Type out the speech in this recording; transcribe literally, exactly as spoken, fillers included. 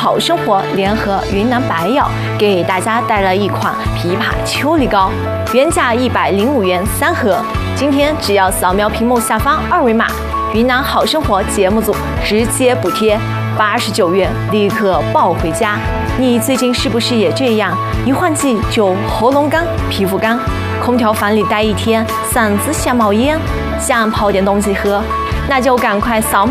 好生活联合云南白药给大家带来一款枇杷秋梨膏，原价一百零五元三盒，今天只要扫描屏幕下方二维码，云南好生活节目组直接补贴八十九元，立刻抱回家。你最近是不是也这样？一换季就喉咙干、皮肤干，空调房里待一天，嗓子像冒烟，想泡点东西喝，那就赶快扫。